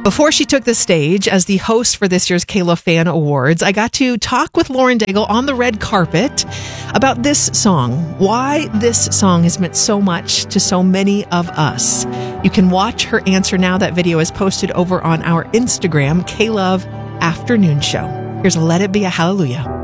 Before she took the stage as the host for this year's Kayla Fan Awards, I got to talk with Lauren Daigle on the red carpet about this song, why this song has meant so much to so many of us. You can watch her answer now. That video is posted over on our Instagram, K-Love Afternoon Show. Here's Let It Be a Hallelujah.